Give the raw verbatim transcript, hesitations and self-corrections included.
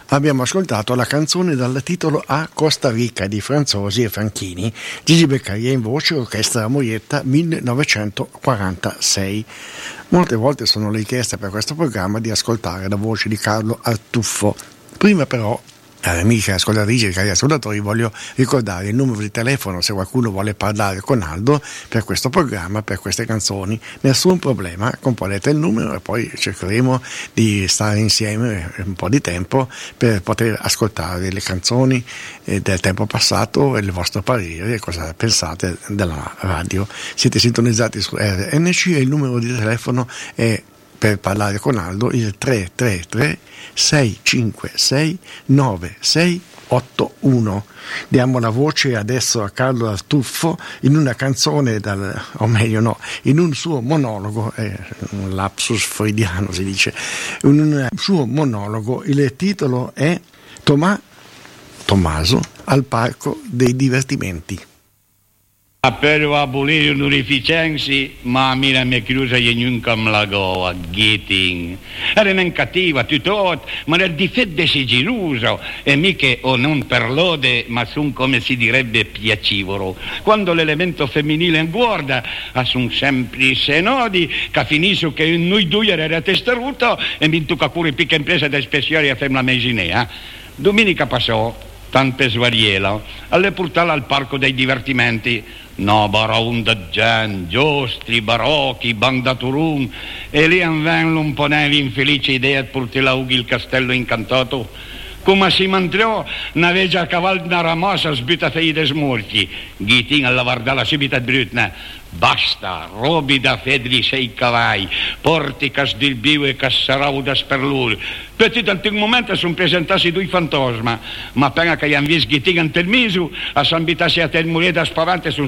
abbiamo ascoltato la canzone dal titolo A Costa Rica di Franzosi e Franchini, Gigi Beccaria in voce, orchestra Moietta, millenovecentoquarantasei. Molte volte sono richieste per questo programma di ascoltare la voce di Carlo Artuffo. Prima però, cari amici ascoltatrici e cari ascoltatori, voglio ricordare il numero di telefono se qualcuno vuole parlare con Aldo per questo programma, per queste canzoni. Nessun problema, componete il numero e poi cercheremo di stare insieme un po' di tempo per poter ascoltare le canzoni del tempo passato e il vostro parere e cosa pensate della radio. Siete sintonizzati su R N C e il numero di telefono è, per parlare con Aldo, il tre tre tre sei cinque sei nove sei otto uno. Diamo la voce adesso a Carlo Artuffo in una canzone, dal, o meglio no, in un suo monologo, eh, un lapsus freudiano si dice, in un suo monologo. Il titolo è Tomà, Tommaso al Parco dei Divertimenti. Per abolire l'onorificenza, ma mira mi chiusa e nunca me la goa, getting. Era non cattiva, tutto, ma era difetto sigiloso, e mica o non per lode, ma son come si direbbe piacevolo. Quando l'elemento femminile guarda, a son semplice nodi, che finisce che noi due era testaruto, e mi tocca pure picca impresa da spessiare a fare la mesinea. Domenica passò, tante svariela, alle portare al parco dei divertimenti. No, baron da gente, giostri, barocchi, bandaturun, e lì anvenlo un po' infelice idea di portare il castello incantato. Come si mangiò, n'aveva già a cavallo una ramosa sbutta i desmorchi. Ghitin alla vardala subita brutna. Basta, robi da fedri sei cavalli, porti cas del bio e cassarau da sperlur. Petit al momento sono presentati due fantasma, ma appena che gli hanno visto Ghitin ante il miso, a s'ambitasi a te il mulet da spavante